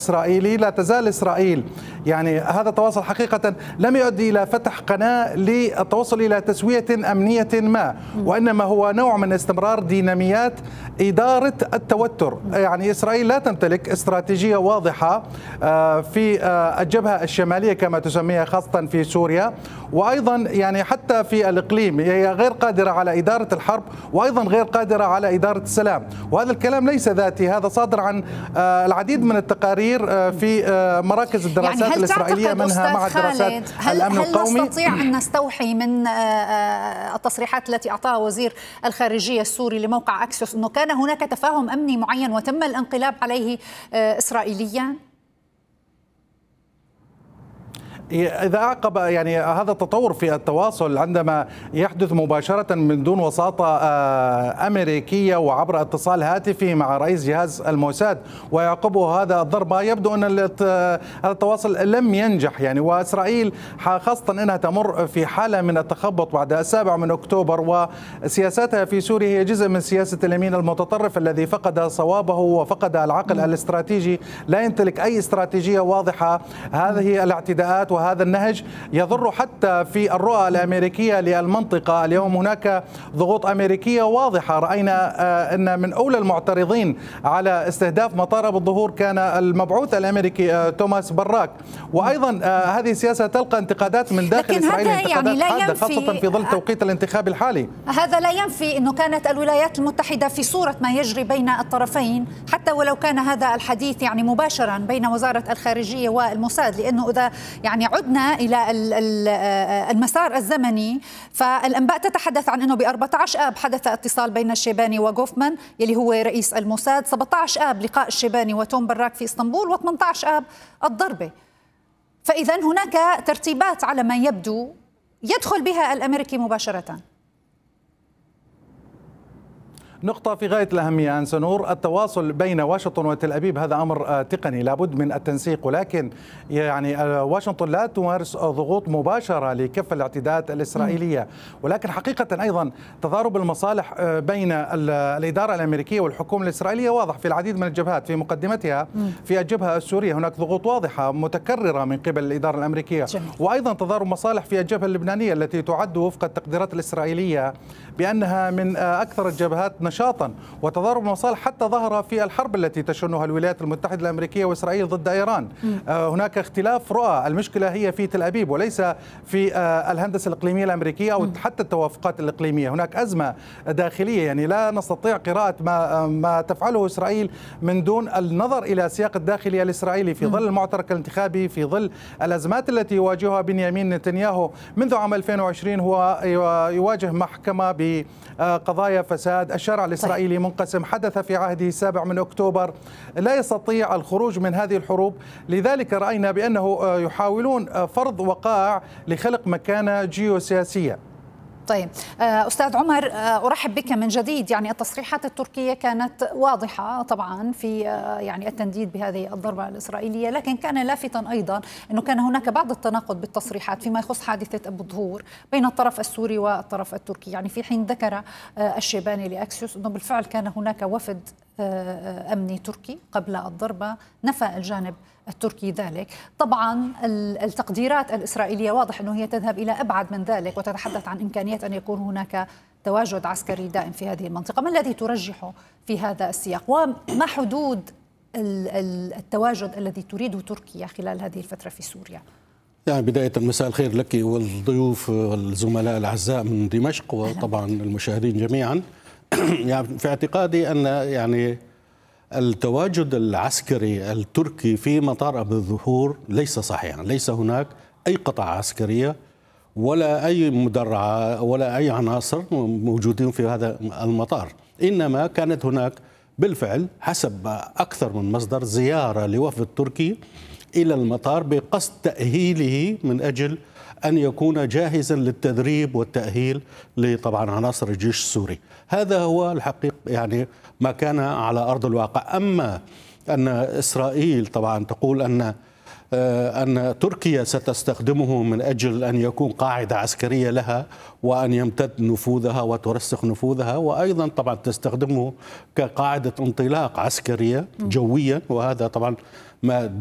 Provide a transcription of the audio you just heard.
إسرائيلي لا تزال إسرائيل يعني هذا التواصل حقيقة لم يؤدي إلى فتح قناة للتوصل إلى تسوية أمنية ما، وإنما هو نوع من استمرار ديناميات إدارة التوتر. يعني إسرائيل لا تمتلك استراتيجية واضحة في الجبهة الشمالية كما تسميها، خاصة في سوريا، وأيضا يعني حتى في الإقليم هي غير قادرة على إدارة الحرب، وأيضا غير قادرة على إدارة السلام. وهذا الكلام ليس ذاتي، هذا صادر عن العديد من التقارير في مراكز الدراسات يعني الإسرائيلية، منها معهد دراسات الأمن القومي. هل نستطيع أن نستوحي من التصريحات التي أعطاها وزير الخارجية السوري لموقع أكسيوس أنه كان هناك تفاهم أمني معين وتم الانقلاب عليه إسرائيليا؟ إذا أعقب يعني هذا التطور في التواصل عندما يحدث مباشرة من دون وساطة أمريكية وعبر اتصال هاتفي مع رئيس جهاز الموساد ويعقبه هذا الضربة، يبدو أن هذا التواصل لم ينجح يعني. وإسرائيل خاصة أنها تمر في حالة من التخبط بعد 7 من أكتوبر، وسياساتها في سوريا هي جزء من سياسة اليمين المتطرف الذي فقد صوابه وفقد العقل الاستراتيجي، لا يمتلك أي استراتيجية واضحة. هذه الاعتداءات وهذا النهج يضر حتى في الرؤى الأمريكية للمنطقة. اليوم هناك ضغوط أمريكية واضحة، رأينا أن من أولى المعترضين على استهداف مطار أبو الظهور كان المبعوث الأمريكي توماس براك، وأيضا هذه السياسة تلقى انتقادات من داخل إسرائيل، انتقادات حادة خاصة في ظل التوقيت الانتخابي الحالي. هذا لا ينفي أنه كانت الولايات المتحدة في صورة ما يجري بين الطرفين، حتى ولو كان هذا الحديث يعني مباشرا بين وزارة الخارجية والموساد، لأنه إذا يعني عدنا إلى المسار الزمني فالأنباء تتحدث عن أنه ب14 آب حدث اتصال بين الشيباني وغوفمان يلي هو رئيس الموساد، 17 آب لقاء الشيباني وتوم براك في اسطنبول، و18 آب الضربة. فإذا هناك ترتيبات على ما يبدو يدخل بها الأمريكي مباشرة. نقطة في غاية الأهمية أنسنور، التواصل بين واشنطن وتل أبيب هذا أمر تقني لابد من التنسيق، ولكن يعني واشنطن لا تمارس ضغوط مباشرة لكف الاعتداءات الإسرائيلية، ولكن حقيقة أيضا تضارب المصالح بين الإدارة الأمريكية والحكومة الإسرائيلية واضح في العديد من الجبهات. في مقدمتها في الجبهة السورية هناك ضغوط واضحة متكررة من قبل الإدارة الأمريكية، وأيضا تضارب مصالح في الجبهة اللبنانية التي تعد وفق التقديرات الإسرائيلية بأنها من أكثر الجبهات نشاطا. وتضارب المصالح حتى ظهر في الحرب التي تشنها الولايات المتحدة الأمريكية وإسرائيل ضد إيران. هناك اختلاف رؤى، المشكلة هي في تل أبيب وليس في الهندسة الإقليمية الأمريكية أو حتى التوافقات الإقليمية. هناك أزمة داخلية، يعني لا نستطيع قراءة ما تفعله إسرائيل من دون النظر إلى السياق الداخلي الإسرائيلي في ظل المعترك الانتخابي، في ظل الأزمات التي يواجهها بنيامين نتنياهو منذ عام 2020. هو يواجه محكمة بقضايا فساد، الشارع الإسرائيلي منقسم، حدث في عهده 7 من أكتوبر، لا يستطيع الخروج من هذه الحروب. لذلك رأينا بأنه يحاولون فرض وقائع لخلق مكانة جيوسياسية. طيب أستاذ عمر، أرحب بك من جديد. يعني التصريحات التركية كانت واضحة طبعا في يعني التنديد بهذه الضربة الإسرائيلية، لكن كان لافتا أيضا أنه كان هناك بعض التناقض بالتصريحات فيما يخص حادثة أبو الظهور بين الطرف السوري والطرف التركي. يعني في حين ذكر الشيباني لأكسيوس أنه بالفعل كان هناك وفد أمني تركي قبل الضربة، نفى الجانب التركي ذلك. طبعا التقديرات الإسرائيلية واضح أنه هي تذهب إلى أبعد من ذلك وتتحدث عن إمكانية أن يكون هناك تواجد عسكري دائم في هذه المنطقة. ما الذي ترجحه في هذا السياق، وما حدود التواجد الذي تريده تركيا خلال هذه الفترة في سوريا؟ يعني بداية مساء الخير لك والضيوف والزملاء الأعزاء من دمشق وطبعا المشاهدين جميعا. يعني في اعتقادي أن يعني التواجد العسكري التركي في مطار أبو الظهور ليس صحيحا، ليس هناك أي قطع عسكرية ولا أي مدرعة ولا أي عناصر موجودين في هذا المطار، إنما كانت هناك بالفعل حسب أكثر من مصدر زيارة لوفد تركي إلى المطار بقصد تأهيله من أجل أن يكون جاهزا للتدريب والتأهيل لطبعا عناصر الجيش السوري. هذا هو الحقيقة يعني ما كان على أرض الواقع. أما أن إسرائيل طبعا تقول أن تركيا ستستخدمه من أجل أن يكون قاعدة عسكرية لها وأن يمتد نفوذها وترسخ نفوذها، وأيضا طبعا تستخدمه كقاعدة انطلاق عسكرية جويا، وهذا طبعا ما